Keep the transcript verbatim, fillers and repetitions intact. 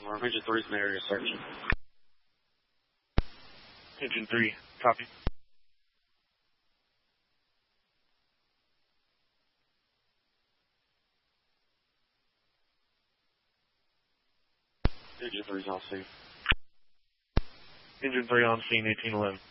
Engine three is in the area search. Engine three, copy. Engine three is on scene. Engine three on scene, eighteen eleven.